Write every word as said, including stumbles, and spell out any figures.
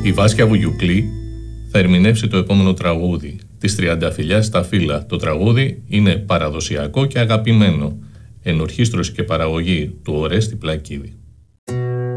Η Βάσια Βουγιουκλή θα ερμηνεύσει το επόμενο τραγούδι της Τριανταφυλλιάς στα Φύλλα. Το τραγούδι είναι παραδοσιακό και αγαπημένο. Ενορχήστρωση και παραγωγή του Ορέστη Πλακίδη.